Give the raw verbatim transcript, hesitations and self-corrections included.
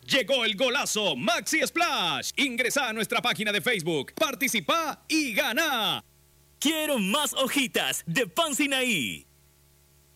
Llegó el golazo Maxi Splash. Ingresa a nuestra página de Facebook, participa y gana. Quiero más hojitas de Pan Sinaí.